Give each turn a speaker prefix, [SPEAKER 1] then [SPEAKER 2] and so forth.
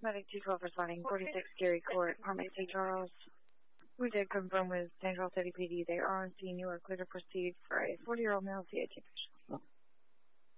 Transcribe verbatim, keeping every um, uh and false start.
[SPEAKER 1] Medic two twelve responding, forty-six Gary Court, Apartment Saint Charles. We did confirm with Central City P D they are on scene. You are clear to proceed for a forty-year-old male C H patient.